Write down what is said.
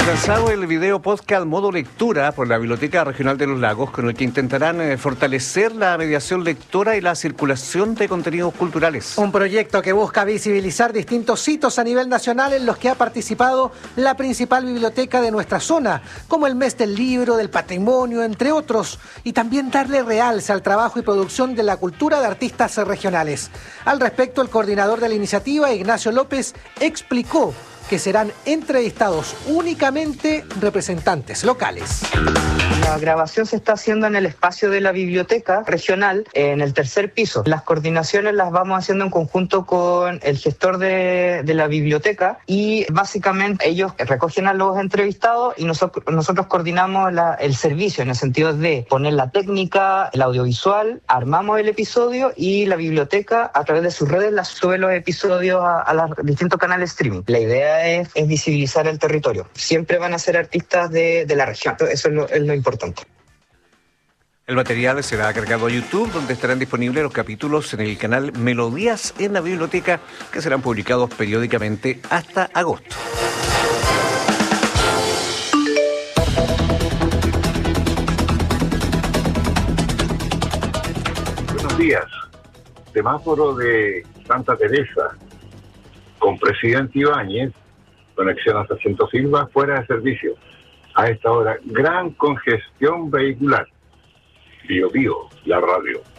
Lanzado el video podcast Modo Lectura por la Biblioteca Regional de los Lagos, con el que intentarán fortalecer la mediación lectora y la circulación de contenidos culturales. Un proyecto que busca visibilizar distintos hitos a nivel nacional en los que ha participado la principal biblioteca de nuestra zona, como el Mes del Libro, del Patrimonio, entre otros, y también darle realce al trabajo y producción de la cultura de artistas regionales. Al respecto, el coordinador de la iniciativa, Ignacio López, explicó que serán entrevistados únicamente representantes locales. La grabación se está haciendo en el espacio de la biblioteca regional, en el tercer piso. Las coordinaciones las vamos haciendo en conjunto con el gestor de la biblioteca y básicamente ellos recogen a los entrevistados y nosotros coordinamos el servicio en el sentido de poner la técnica, el audiovisual, armamos el episodio y la biblioteca a través de sus redes las sube los episodios a los distintos canales streaming. La idea es visibilizar el territorio. Siempre van a ser artistas de la región. Eso es lo importante. El material será cargado a YouTube, donde estarán disponibles los capítulos en el canal Melodías en la Biblioteca, que serán publicados periódicamente hasta agosto. Buenos días. Semáforo de Santa Teresa con Presidente Ibáñez, conexión hasta Jacinto Silva, fuera de servicio. A esta hora, gran congestión vehicular. Bío Bío, la radio.